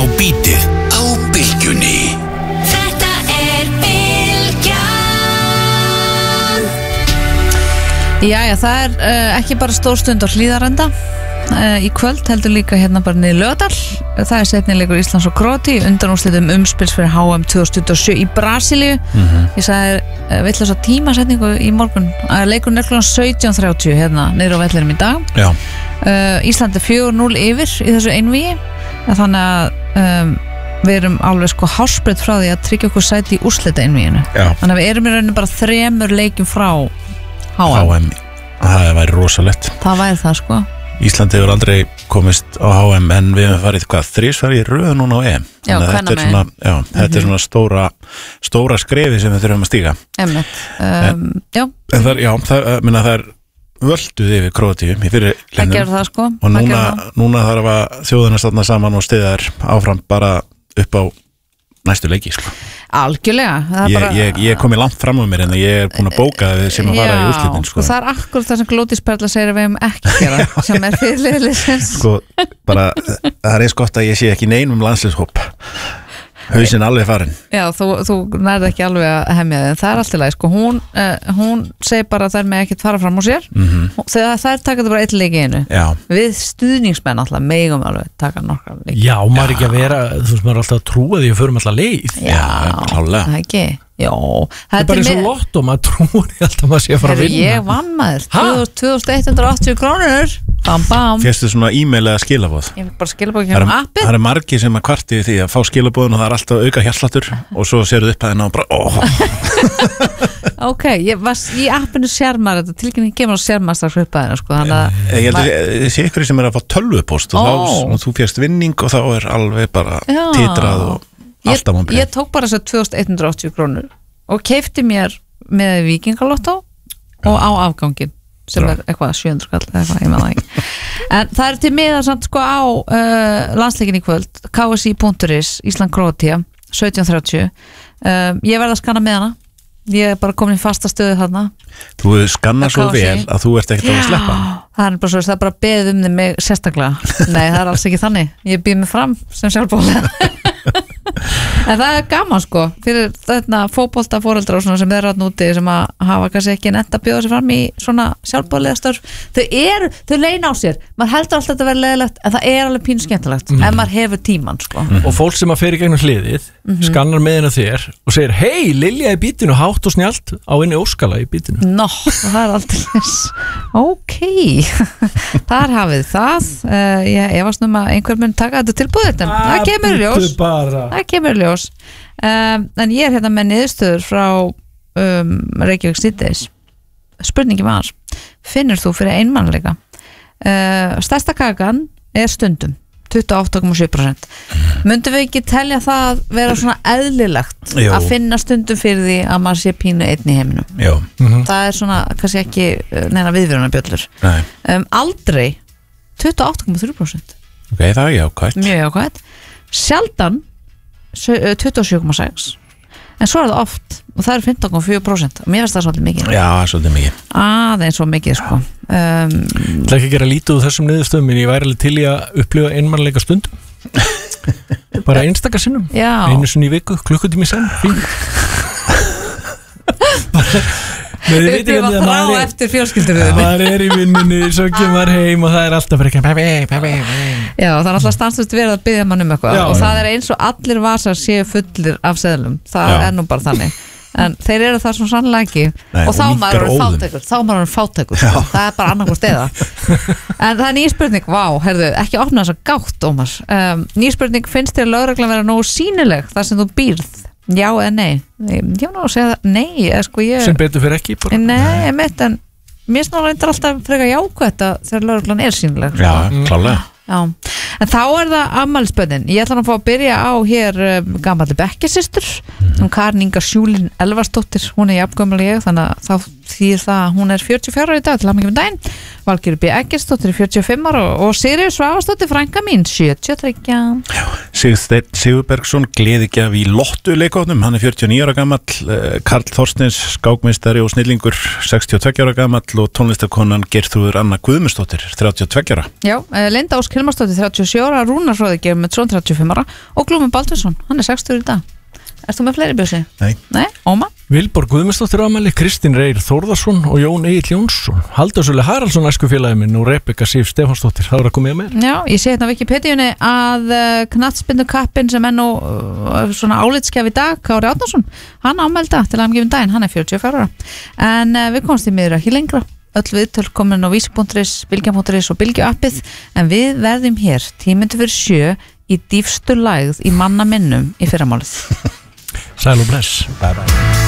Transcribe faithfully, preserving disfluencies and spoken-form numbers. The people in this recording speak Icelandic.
bítið á Bylgjunni. Þetta er Bylgjan. Jæja, það er uh, ekki bara stórstund á Hlíðarenda uh, í kvöld, heldur líka hérna bara niður Laugardal. Það er seinni leikur Íslands og Króatí undanúrslitum umspils fyrir H M tvö þúsund tuttugu og sjö í Brasilíu. Mm-hmm. Ég sagði uh, vitlaus á tímasetningu í morgun að leikurinn er klukkan sautján þrjátíu hérna niður á vellinum í dag. Já. Uh, Ísland er fjögur núll yfir í þessu einvígi, þannig að um, við erum alveg sko hásbreytt frá því að tryggja okkur sæti í úrslita einvíginu. Þannig að við erum í rauninu bara þremur leikjum frá H M. H M, það væri rosalegt. Það væri það sko. Ísland hefur aldrei komist á H M en við hefum farið hvað, þrisvar í röð núna á E M. Já, þetta er svona, já, mm-hmm. þetta er svona stóra, stóra skrefi sem við þurfum að stíga. Einmitt. Um, en, já. En það, já, það, minna, það er völduð yfir Króatíu í fyrir leiknum. Það gerur það sko. Og núna, núna þarf að þjóðina standa saman og stiðar áfram bara upp á næstu leiki sko. Algjörlega. Ég, bara... ég, ég kom í langt fram á mér en ég er búin að bóka þið sem að fara í úrslitin sko. Og það er akkurat það sem Glótisperla segir að við hefum ekki gera sem er fyrirliðlisins. Sko, bara, það er eins gott að ég sé ekki neinum landslishóp. Hausinn alveg farin. Já, þú, þú nærði ekki alveg að hemja þig, en það er alltaf leið sko. Hún, uh, hún segir bara að þær með ekkert fara fram á sér. Mm-hmm. Þegar þær taka þetta bara eitt leik í einu. Já. Við stuðningsmenn alltaf megum alveg taka nokkra leik. Já, maður er ekki að vera, þú veist, maður er alltaf að trúa því að við förum alltaf leið. Já, klálega. Það ekki. Já, það er bara eins og með... lotto, maður trúur í alltaf að sé að fara að vinna. Ég vann maður, tvö þúsund eitt hundrað og áttatíu krónur. Bam, bam. Fyrstu svona e-mail eða skilabóð? Ég fikk bara skilabóð hjá appið. Það er margir sem að kvarti því að fá skilabóðun og það er alltaf auka hjartsláttur og svo séruð upp að henná og bara óh. Ok, ég var í appinu sérmar, þetta tilkynning kemur á sérmar strax upp að hennar sko. Ég held að það sé ykkur sem er að fá tölvupóst og, þá, og þú fjast vinning og þá er alveg bara titrað og alltaf mann breyð. Ég tók bara þess að tvö þúsund eitt hundrað og áttatíu krónur og keipti mér með Víkingalottó og á afgangin sem er eitthvað sjö hundruð skall eða eitthvað, ég með það ekki. En það er til miðar samt sko á uh, landsleikin í kvöld k s i punktur is, Ísland Króatía sautján þrjátíu. um, Ég verð að skanna með hana. Ég er bara komin í fasta stöðu þarna. Þú skannar svo vel að þú ert ekkert að sleppa. Það er bara svo, það er bara beðið um þig mig sérstaklega. Nei, það er alls ekki þannig. Ég býð mig fram sem sjálfbóðlega. En það er gaman sko fyrir þetta fótbolta foreldrar og svona sem er þarna úti sem að hafa kannski ekki netta að bjóða sér fram í svona sjálfboðlega störf. Þau eru, þau leina á sér. Maður heldur alltaf þetta verið leiðilegt en það er alveg pínu skemmtilegt mm. ef maður hefur tíman sko. Mm. Og fólk sem að fer í gegnum hliðið mm-hmm. skannar með hennar þér og segir hei, Lilja í bítinu, hátt og snjált á inni Óskala í bítinu. Nó, það er alltaf ok, þar hafið það. uh, ég, ég var snum að einhver mun taka þetta tilbúið en það kemur ljós það kemur ljós um, en ég er hérna með niðurstöður frá um, Reykjavík síðdegis. Spurningi var, finnur þú fyrir einmannleika? uh, stærsta kakan er stundum tuttugu og átta komma sjö prósent. Myndum við ekki telja það vera svona eðlilegt Jó. Að finna stundum fyrir því að maður sé pínu einn í heiminum? Jó. Mm-hmm. Það er svona kannski ekki neina viðvörunarbjöllur. um, Aldrei tuttugu og átta komma þrjú prósent. Ok, það er jákvætt. Mjög jákvætt. Sjaldan tuttugu og sjö komma sex. En svo er það oft og það er fimmtán komma fjögur prósent og mér finnst það svolítið mikið. Já, svolítið mikið. Aðeins svo mikið sko. um, Það er ekki að gera lítið úr þessum niðurstöðum en ég væri alveg til í að upplifa einmannleika stundum. Bara einstaka sinnum. Já. Einu sinni í viku, klukkutími senn. Fín. Upplifa frá eftir fjölskylduröðinni. Það er í vinnunni, svo kemur heim og það er alltaf fyrir ekki Já, það er alltaf stanslust verið að biðja mann um eitthvað. Já, og það er eins og allir vasar séu fullir af seðlum. Það já. Er nú bara þannig. En þeir eru það svo sannlega ekki. Nei, og þá maður er fátækur þá maður er fátækur sko. Það er bara annarkvort eða. En það er ný spurning, vá, heyrðu, ekki opna þess að gátt, Ómar. um, Ný spurning, finnst þér lögreglan vera nógu sýnileg þar sem þú býrð? Já eða nei? Ég má að segja það, nei sko, ég... Sem betur fyrir ekki bara. Nei, ég meit, en mér snúið reyndar alltaf frekar jákvætt að þegar lögreglan er sýnileg sko. Já, klálega. Já, en þá er það afmælisbönnin. Ég ætla að fá að byrja á hér um, gamalli bekkjarsystur mm. um Karin Inga Sjúlin Elvarsdóttir. Hún er jafngömmul ég, þannig að þá þýðir það að hún er fjörutíu og fjögur ára í dag til hamingju með daginn. Valgerður B. Eggertsdóttir fjörutíu og fimm ára og Sigríður Svavarsdóttir frænka mín sjötíu og þrjú. Sigursteinn Sigurbergsson gleðigjaf í Lottu leikóknum, hann er fjörutíu og níu ára gamall. Karl Þorsteins skákmeistari og snillingur sextíu og tveggja ára gamall og tónlistarkonan Geirþrúður Anna Guðmundsdóttir þrjátíu og tveggja ára. Já, Linda Ósk Hilmarsdóttir þrjátíu og sjö ára, Rúnar Fróði Geirmundsson þrjátíu og fimm ára og Glúmur Baldvinsson, hann er sextíu í dag. Erst þú með fleiri Bjössi? Nei. Nei, Óma? Vilborg Guðmundsdóttir afmæli, Kristín Reyr Þórðarsson og Jón Egill Jónsson, Halldór Sölvi Haraldsson æskufélagi minn og Rebekka Sif Stefánsdóttir. Það voru að koma með mér. Já, ég sé hérna á Wikipedíunni að uh, knattspyrnukappinn sem er nú uh, svona álitskjaf í dag, Kári Árnason, hann ámælda til að hamgefin daginn, hann er fjörutíu og fjögurra ára. En uh, við komumst í miður ekki lengra. Öll viðtöl komin á vísi punktur is, bylgja punktur is og bylgjuappið, en við verðum hér tímyndu fyrir sjö í dýfstu lægð í manna minnum í fyrramálið. Sæl og bless. Bye bye.